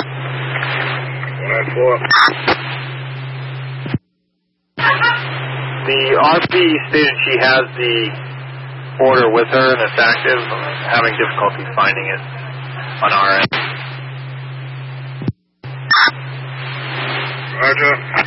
The RP stated she has the order with her and it's active. I'm having difficulty finding it on our end. Roger.